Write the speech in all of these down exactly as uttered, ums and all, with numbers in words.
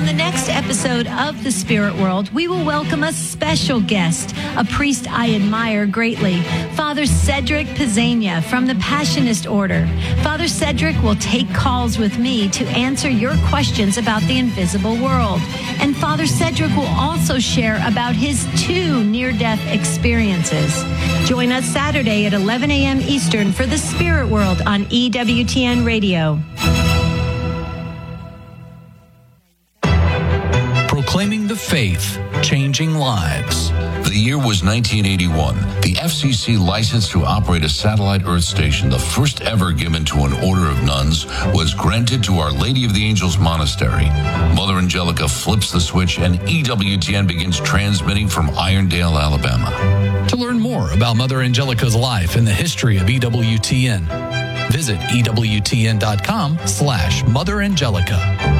the next episode of The Spirit World, we will welcome a special guest, a priest I admire greatly, Father Cedric Pizzania from the Passionist Order. Father Cedric will take calls with me to answer your questions about the invisible world. And Father Cedric will also share about his two near-death experiences. Join us Saturday at eleven a.m. Eastern for The Spirit World on E W T N Radio. Proclaiming the faith, changing lives. The year was nineteen eighty-one. The F C C license to operate a satellite Earth station, the first ever given to an order of nuns, was granted to Our Lady of the Angels Monastery. Mother Angelica flips the switch and E W T N begins transmitting from Irondale, Alabama. To learn more about Mother Angelica's life and the history of E W T N, visit E W T N dot com slash Mother Angelica.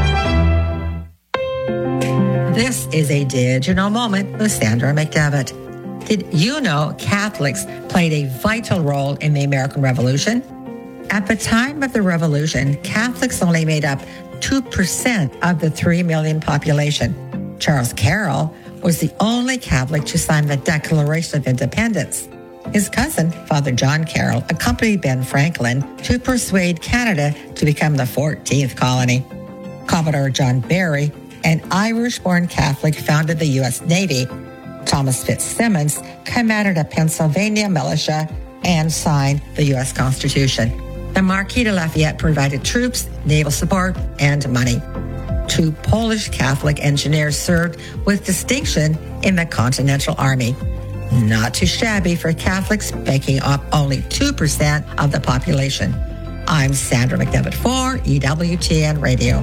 This is a digital moment with Sandra McDevitt. Did you know Catholics played a vital role in the American Revolution? At the time of the Revolution, Catholics only made up two percent of the three million population. Charles Carroll was the only Catholic to sign the Declaration of Independence. His cousin, Father John Carroll, accompanied Ben Franklin to persuade Canada to become the fourteenth colony. Commodore John Barry, an Irish-born Catholic, founded the U S Navy. Thomas Fitzsimmons commanded a Pennsylvania militia and signed the U S Constitution. The Marquis de Lafayette provided troops, naval support, and money. Two Polish Catholic engineers served with distinction in the Continental Army. Not too shabby for Catholics, making up only two percent of the population. I'm Sandra McDevitt for E W T N Radio.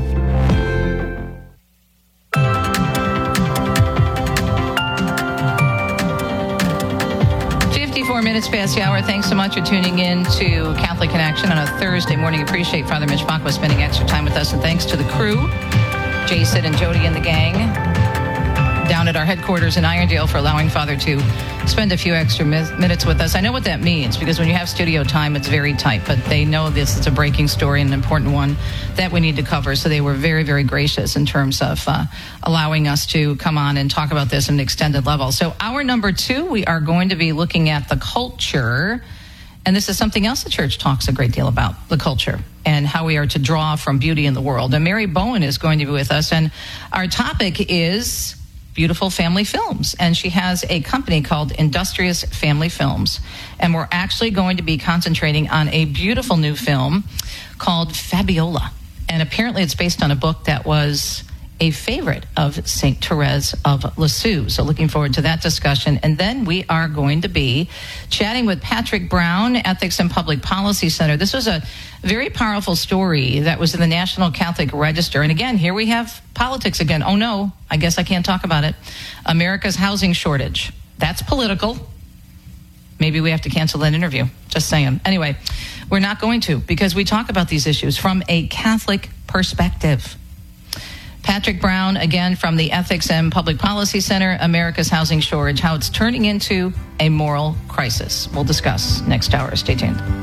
fifty-four minutes past the hour. Thanks so much for tuning in to Catholic Connection on a Thursday morning. Appreciate Father Mitch Bachwa spending extra time with us. And thanks to the crew, Jason and Jody and the gang down at our headquarters in Irondale for allowing Father to spend a few extra mi- minutes with us. I know what that means, because when you have studio time, it's very tight, but they know this is a breaking story and an important one that we need to cover. So they were very, very gracious in terms of uh, allowing us to come on and talk about this at an extended level. So hour number two, we are going to be looking at the culture. And this is something else the church talks a great deal about, the culture, and how we are to draw from beauty in the world. And Mary Bowen is going to be with us. And our topic is beautiful family films. And she has a company called Industrious Family Films. And we're actually going to be concentrating on a beautiful new film called Fabiola. And apparently it's based on a book that was a favorite of Saint Therese of Lisieux. So looking forward to that discussion. And then we are going to be chatting with Patrick Brown, Ethics and Public Policy Center. This was a very powerful story that was in the National Catholic Register. And again, here we have politics again. Oh no, I guess I can't talk about it. America's housing shortage. That's political. Maybe we have to cancel that interview. Just saying. Anyway, we're not going to, because we talk about these issues from a Catholic perspective. Patrick Brown, again, from the Ethics and Public Policy Center, America's Housing Shortage, how it's turning into a moral crisis. We'll discuss next hour. Stay tuned.